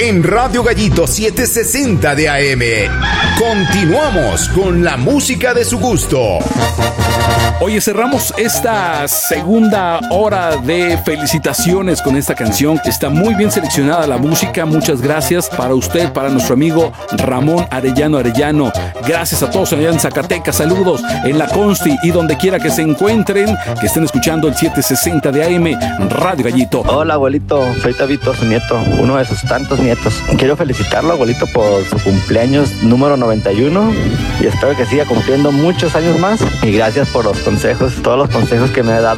en Radio Gallito 760 de AM. Continuamos con la música de su gusto. Oye, cerramos esta segunda hora de felicitaciones con esta canción. Está muy bien seleccionada la música. Muchas gracias para usted, para nuestro amigo Ramón Arellano. Gracias a todos allá en Zacatecas. Saludos en la Consti y donde quiera que se encuentren, que estén escuchando el 760 de AM Radio Gallito. Hola, abuelito. Soy Tabito, su nieto, uno de sus tantos nietos. Quiero felicitarlo, abuelito, por su cumpleaños número 91 y espero que siga cumpliendo muchos años más. Y gracias por los consejos, todos los consejos que me ha dado